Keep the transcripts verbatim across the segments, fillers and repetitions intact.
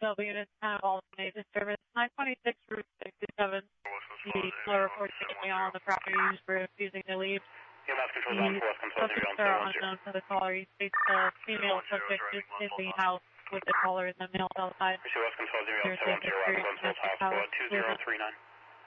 Delta units have alternated service. nine twenty-six Route sixty-seven. The caller reports being on the property used for refusing to leave. U M S control The zone four, control zero subjects on are seven one zero. unknown to the caller. He states the female subject is in the house with the caller and the male outside. U S control zero There's seven one a zero, mystery Rockland Hills domestic Hospital house two with zero a three nine.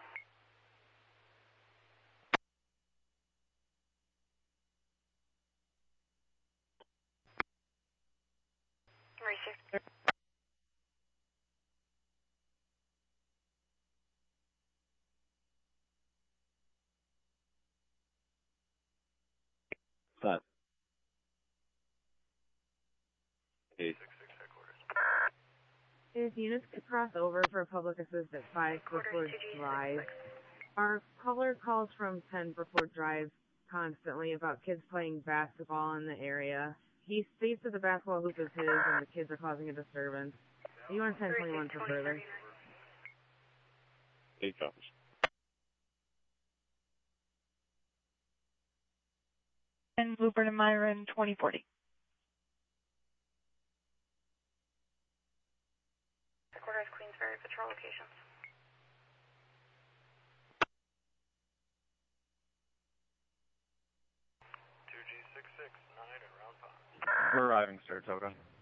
Five. Eight. If units could cross over for public assist at five before drive. Our caller calls from ten before drive constantly about kids playing basketball in the area. He states that the basketball hoop is his and the kids are causing a disturbance. You want ten twenty-one for further. Eight copies. and Bluebird and Myron twenty forty. Headquarters, Queensbury, patrol locations. two G six six nine at Round Pond. We're arriving, Saratoga.